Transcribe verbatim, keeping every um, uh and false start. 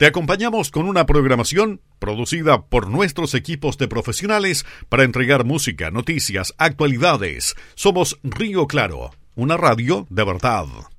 Te acompañamos con una programación producida por nuestros equipos de profesionales para entregar música, noticias, actualidades. Somos Río Claro, una radio de verdad.